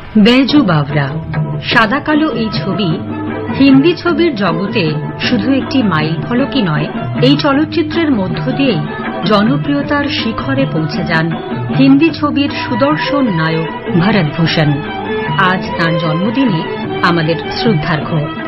बैजू बावरा সাদা কালো এই ছবি হিন্দি ছবির জগতে শুধু একটি মাইল ফলকই নয়, এই চলচ্চিত্রের মধ্য দিয়েই জনপ্রিয়তার শিখরে পৌঁছে যান হিন্দি ছবির সুদর্শন নায়ক ভরত ভূষণ। আজ তাঁর জন্মদিনে আমাদের শ্রদ্ধার্ঘ্য।